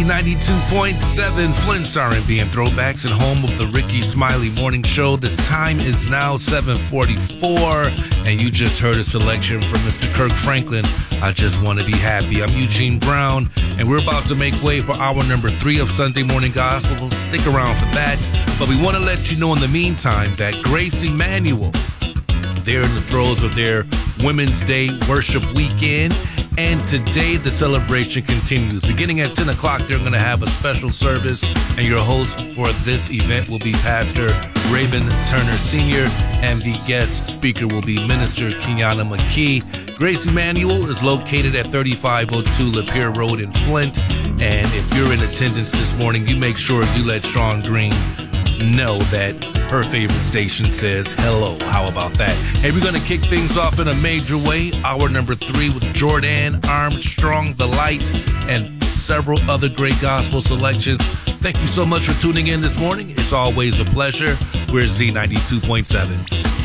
Z92.7, Flint's R&B and Throwbacks, and home of the Ricky Smiley Morning Show. This time is now 7:44, and you just heard a selection from Mr. Kirk Franklin, I Just Want to Be Happy. I'm Eugene Brown, and we're about to make way for hour number 3 of Sunday Morning Gospel. We'll stick around for that, but we want to let you know in the meantime that Grace Emanuel, they're in the throes of their Women's Day worship weekend, and today the celebration continues. Beginning at 10 o'clock, they're going to have a special service, and your host for this event will be Pastor Raven Turner Sr., and the guest speaker will be Minister Kiana McKee. Grace Emanuel is located at 3502 Lapeer Road in Flint, and if you're in attendance this morning, you make sure you let Sean Green know that her favorite station says hello. How about that? Hey, we're going to kick things off in a major way. Hour number 3 with Jordan Armstrong, The Light, and several other great gospel selections. Thank you so much for tuning in this morning. It's always a pleasure. We're Z92.7.